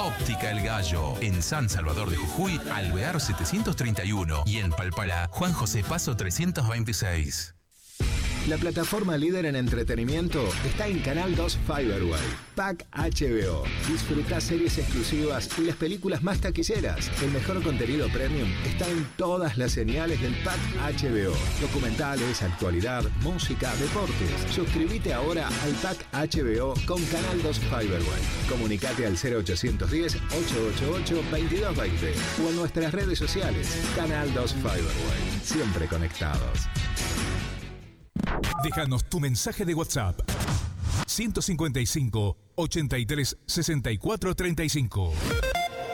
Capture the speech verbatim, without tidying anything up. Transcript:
Óptica El Gallo. En San Salvador de Jujuy, Alvear setecientos treinta y uno. Y en Palpalá, Juan José Paso trescientos veintiséis. La plataforma líder en entretenimiento está en Canal dos Fiberway. Pack H B O. Disfruta series exclusivas y las películas más taquilleras. El mejor contenido premium está en todas las señales del Pack H B O. Documentales, actualidad, música, deportes. Suscríbete ahora al Pack H B O con Canal dos Fiberway. Comunicate al cero ochocientos diez, ochocientos ochenta y ocho, veintidós veinte o en nuestras redes sociales. Canal dos Fiberway. Siempre conectados. Déjanos tu mensaje de WhatsApp. ciento cincuenta y cinco, ochenta y tres, sesenta y cuatro, treinta y cinco.